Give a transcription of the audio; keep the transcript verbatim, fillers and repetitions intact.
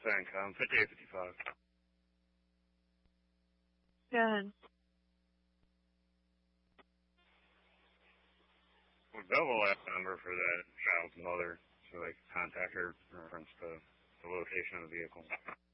Sancom, fifty-eight fifty-five. Go ahead. Well, double that number for that child's mother so they can contact her in reference to the location of the vehicle.